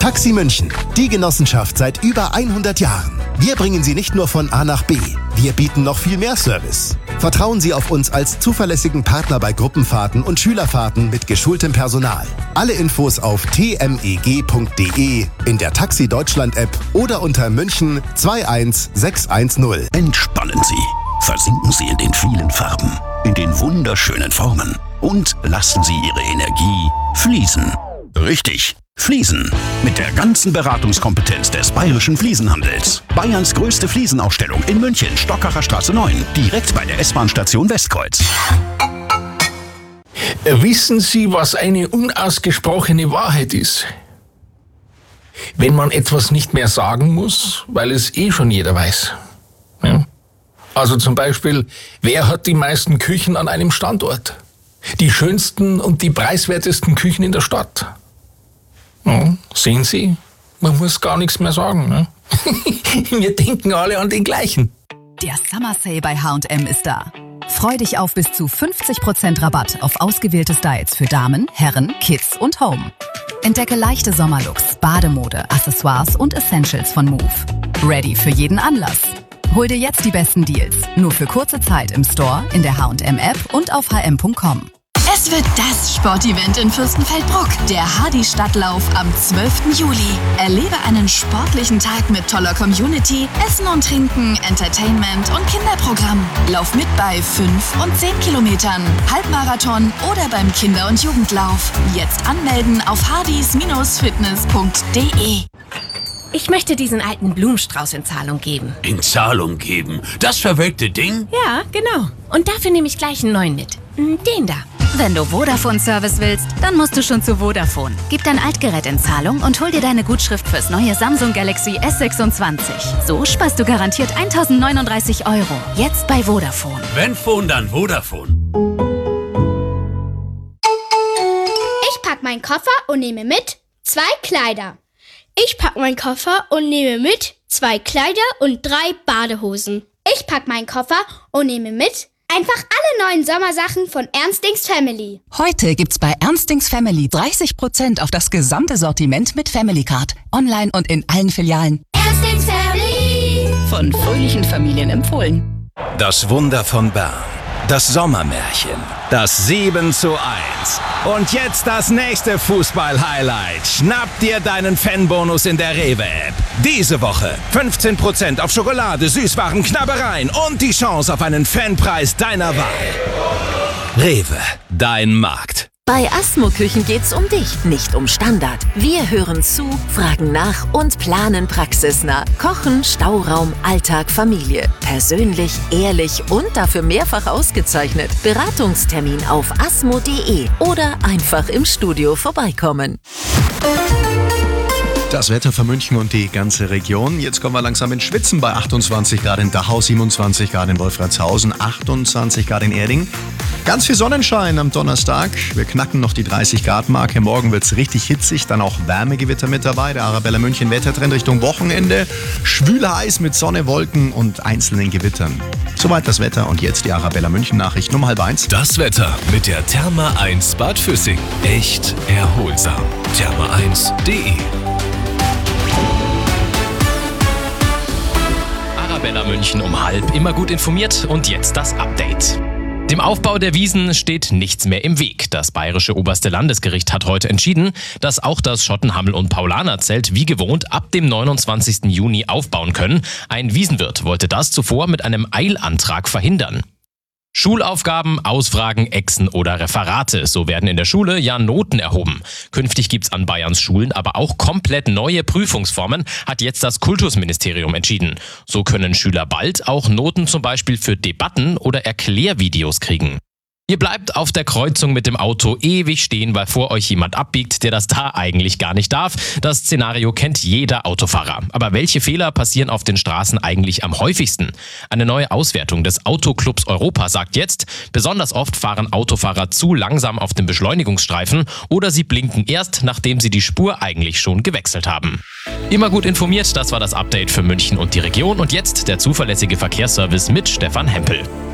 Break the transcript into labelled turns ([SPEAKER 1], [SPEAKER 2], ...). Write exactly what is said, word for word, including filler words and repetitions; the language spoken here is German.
[SPEAKER 1] Taxi München, die Genossenschaft seit über hundert Jahren. Wir bringen Sie nicht nur von A nach B, wir bieten noch viel mehr Service. Vertrauen Sie auf uns als zuverlässigen Partner bei Gruppenfahrten und Schülerfahrten mit geschultem Personal. Alle Infos auf t m e g punkt d e, in der Taxi Deutschland App oder unter München zwei eins sechs eins null.
[SPEAKER 2] Entspannen Sie, versinken Sie in den vielen Farben, in den wunderschönen Formen und lassen Sie Ihre Energie fließen. Richtig, fließen. Mit der ganzen Beratungskompetenz des Bayerischen Fliesenhandels. Bayerns größte Fliesenausstellung in München, Stockacher Straße neun, direkt bei der S-Bahn-Station Westkreuz.
[SPEAKER 3] Wissen Sie, was eine unausgesprochene Wahrheit ist? Wenn man etwas nicht mehr sagen muss, weil es eh schon jeder weiß. Ja? Also zum Beispiel, wer hat die meisten Küchen an einem Standort? Die schönsten und die preiswertesten Küchen in der Stadt. Ja, sehen Sie, man muss gar nichts mehr sagen. Ne? Wir denken alle an den gleichen.
[SPEAKER 4] Der Summer Sale bei H und M ist da. Freu dich auf bis zu fünfzig Prozent Rabatt auf ausgewählte Styles für Damen, Herren, Kids und Home. Entdecke leichte Sommerlooks, Bademode, Accessoires und Essentials von Move. Ready für jeden Anlass. Hol dir jetzt die besten Deals. Nur für kurze Zeit im Store, in der H und M App und auf h m punkt com.
[SPEAKER 5] Es wird das Sportevent in Fürstenfeldbruck, der Hardy-Stadtlauf am zwölften Juli. Erlebe einen sportlichen Tag mit toller Community, Essen und Trinken, Entertainment und Kinderprogramm. Lauf mit bei fünf und zehn Kilometern, Halbmarathon oder beim Kinder- und Jugendlauf. Jetzt anmelden auf hardys fitness punkt d e.
[SPEAKER 6] Ich möchte diesen alten Blumenstrauß in Zahlung geben.
[SPEAKER 7] In Zahlung geben? Das verwelkte Ding?
[SPEAKER 6] Ja, genau. Und dafür nehme ich gleich einen neuen mit. Den da.
[SPEAKER 8] Wenn du Vodafone-Service willst, dann musst du schon zu Vodafone. Gib dein Altgerät in Zahlung und hol dir deine Gutschrift fürs neue Samsung Galaxy S sechsundzwanzig. So sparst du garantiert eintausendneununddreißig Euro. Jetzt bei Vodafone.
[SPEAKER 7] Wenn Phone, dann Vodafone.
[SPEAKER 9] Ich pack meinen Koffer und nehme mit zwei Kleider. Ich pack meinen Koffer und nehme mit zwei Kleider und drei Badehosen. Ich pack meinen Koffer und nehme mit einfach alle neuen Sommersachen von Ernstings Family.
[SPEAKER 4] Heute gibt's bei Ernstings Family dreißig Prozent auf das gesamte Sortiment mit Family Card. Online und in allen Filialen.
[SPEAKER 9] Ernstings Family.
[SPEAKER 4] Von fröhlichen Familien empfohlen.
[SPEAKER 2] Das Wunder von Bern. Das Sommermärchen. Das sieben zu eins. Und jetzt das nächste Fußball-Highlight. Schnapp dir deinen Fanbonus in der Rewe-App. Diese Woche fünfzehn Prozent auf Schokolade, Süßwaren, Knabbereien und die Chance auf einen Fanpreis deiner Wahl. Rewe, dein Markt.
[SPEAKER 10] Bei Asmo Küchen geht's um dich, nicht um Standard. Wir hören zu, fragen nach und planen praxisnah. Kochen, Stauraum, Alltag, Familie. Persönlich, ehrlich und dafür mehrfach ausgezeichnet. Beratungstermin auf asmo punkt d e oder einfach im Studio vorbeikommen.
[SPEAKER 11] Das Wetter für München und die ganze Region. Jetzt kommen wir langsam ins Schwitzen bei achtundzwanzig Grad in Dachau, siebenundzwanzig Grad in Wolfratshausen, achtundzwanzig Grad in Erding. Ganz viel Sonnenschein am Donnerstag. Wir knacken noch die dreißig Grad Marke. Morgen wird es richtig hitzig, dann auch Wärmegewitter mit dabei. Der Arabella München Wettertrend Richtung Wochenende. Schwül heiß mit Sonne, Wolken und einzelnen Gewittern. Soweit das Wetter und jetzt die Arabella München Nachrichten um halb eins.
[SPEAKER 12] Das Wetter mit der Therma eins Bad Füssing. Echt erholsam. Therma eins punkt d e.
[SPEAKER 13] Arabella München um halb, immer gut informiert und jetzt das Update. Dem Aufbau der Wiesn steht nichts mehr im Weg. Das bayerische oberste Landesgericht hat heute entschieden, dass auch das Schottenhammel- und Paulanerzelt wie gewohnt ab dem neunundzwanzigsten Juni aufbauen können. Ein Wiesenwirt wollte das zuvor mit einem Eilantrag verhindern. Schulaufgaben, Ausfragen, Exen oder Referate. So werden in der Schule ja Noten erhoben. Künftig gibt's an Bayerns Schulen aber auch komplett neue Prüfungsformen, hat jetzt das Kultusministerium entschieden. So können Schüler bald auch Noten zum Beispiel für Debatten oder Erklärvideos kriegen. Ihr bleibt auf der Kreuzung mit dem Auto ewig stehen, weil vor euch jemand abbiegt, der das da eigentlich gar nicht darf. Das Szenario kennt jeder Autofahrer. Aber welche Fehler passieren auf den Straßen eigentlich am häufigsten? Eine neue Auswertung des Autoclubs Europa sagt jetzt, besonders oft fahren Autofahrer zu langsam auf dem Beschleunigungsstreifen oder sie blinken erst, nachdem sie die Spur eigentlich schon gewechselt haben. Immer gut informiert, das war das Update für München und die Region. Und jetzt der zuverlässige Verkehrsservice mit Stefan Hempel.